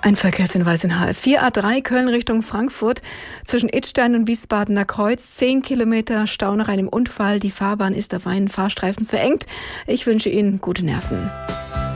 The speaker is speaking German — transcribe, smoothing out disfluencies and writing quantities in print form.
Ein Verkehrshinweis in HF4 A3 Köln Richtung Frankfurt. Zwischen Idstein und Wiesbadener Kreuz 10 Kilometer Stau nach einem Unfall. Die Fahrbahn ist auf einen Fahrstreifen verengt. Ich wünsche Ihnen gute Nerven.